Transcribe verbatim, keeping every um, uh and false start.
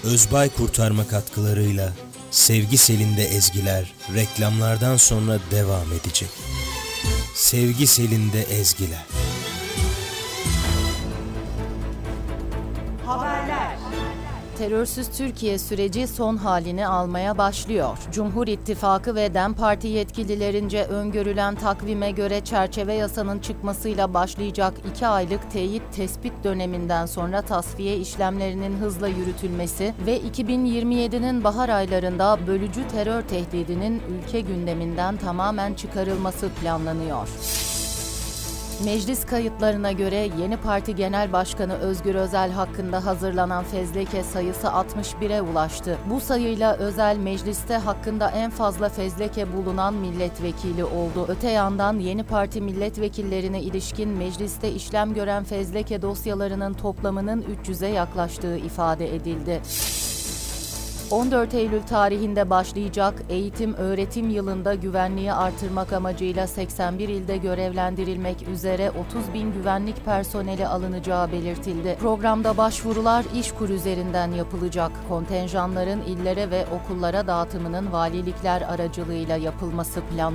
Özbay Kurtarma katkılarıyla Sevgi Selin'de ezgiler reklamlardan sonra devam edecek. Sevgi Selin'de ezgiler. Haberler. Terörsüz Türkiye süreci son halini almaya başlıyor. Cumhur İttifakı ve DEM Parti yetkililerince öngörülen takvime göre çerçeve yasanın çıkmasıyla başlayacak iki aylık teyit tespit döneminden sonra tasfiye işlemlerinin hızla yürütülmesi ve iki bin yirmi yedi'nin bahar aylarında bölücü terör tehdidinin ülke gündeminden tamamen çıkarılması planlanıyor. Meclis kayıtlarına göre yeni parti genel başkanı Özgür Özel hakkında hazırlanan fezleke sayısı altmış bir'e ulaştı. Bu sayıyla Özel mecliste hakkında en fazla fezleke bulunan milletvekili oldu. Öte yandan yeni parti milletvekillerine ilişkin mecliste işlem gören fezleke dosyalarının toplamının üç yüz'e yaklaştığı ifade edildi. on dört Eylül tarihinde başlayacak eğitim-öğretim yılında güvenliği artırmak amacıyla seksen bir ilde görevlendirilmek üzere otuz bin güvenlik personeli alınacağı belirtildi. Programda başvurular İşkur üzerinden yapılacak. Kontenjanların illere ve okullara dağıtımının valilikler aracılığıyla yapılması planlanıyor.